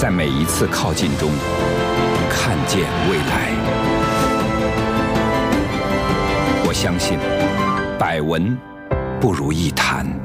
在每一次靠近中看见未来。我相信，百闻不如一谈。